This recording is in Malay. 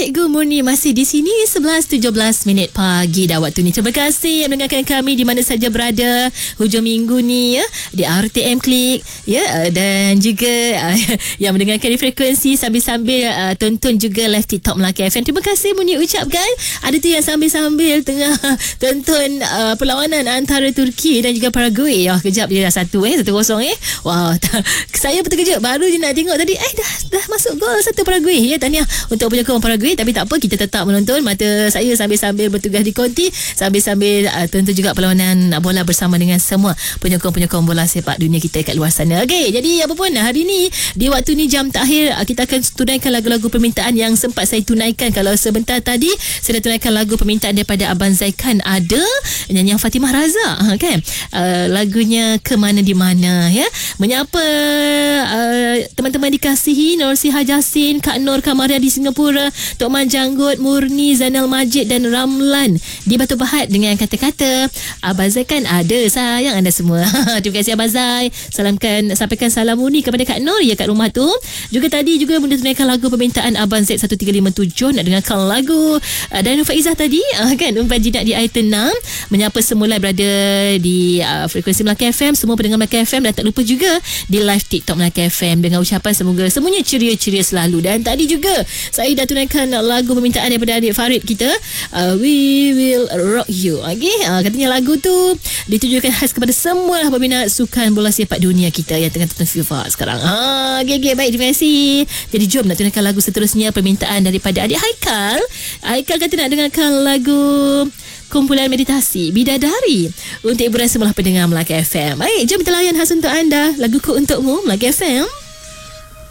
Cikgu Murni masih di sini 11.17 pagi dah waktu ni. Terima kasih yang mendengarkan kami di mana saja berada hujung minggu ni ya, di RTM Klik ya, dan juga yang mendengarkan di frekuensi sambil-sambil tonton juga live TikTok Melaka FM. Terima kasih Murni ucapkan. Ada tu yang sambil-sambil tengah tonton perlawanan antara Turki dan juga Paraguay. Kejap dia dah 1-0 Wow, saya betul kejap baru je nak tengok tadi dah masuk gol satu Paraguay ya. Tahniah untuk penyokong Paraguay, tapi tak apa, kita tetap menonton. Mata saya sambil-sambil bertugas di konti, sambil-sambil tonton juga perlawanan bola bersama dengan semua penyokong-penyokong bola sepak dunia kita kat luar sana. Okey, jadi apa pun hari ni di waktu ni jam takhir kita akan tunaikan lagu-lagu permintaan yang sempat saya tunaikan. Kalau sebentar tadi saya dah tunaikan lagu permintaan daripada Abang Zaikan, ada nyanyian Fatimah Raza kan, lagunya Ke Mana Di Mana ya, menyapa teman-teman dikasihi Nur Siha Jasin, Kak Nur Kamaria di Singapura, Tok Man Janggut, Murni, Zainal Majid dan Ramlan di Batu Pahat dengan kata-kata Abang Zai kan ada sayang anda semua. Terima kasih Abang Zai. Sampaikan salam Murni kepada Kak Nur ya kat rumah tu. Juga tadi juga benda tunaikan lagu permintaan Abang Z1357 nak dengarkan lagu dan Faizah tadi kan, umpan jinak di air tenang, menyapa semula berada di frekuensi Melaka FM, semua pendengar Melaka FM, dan tak lupa juga di live TikTok Melaka FM dengan ucapan semoga semuanya ceria-ceria selalu. Dan tadi juga saya dah tunaikan lagu permintaan daripada adik Farid kita, We Will Rock You. Katanya lagu tu ditujukan khas kepada semua peminat sukan bola sepak dunia kita yang tengah tonton FIFA sekarang. Okay, baik, terima kasih. Jadi jom nak tunaikan lagu seterusnya, permintaan daripada adik Haikal. Haikal kata nak dengarkan lagu kumpulan meditasi Bidadari untuk hiburan semua pendengar Melaka FM. Baik, jom kita layan khas untuk anda, laguku untukmu Melaka FM.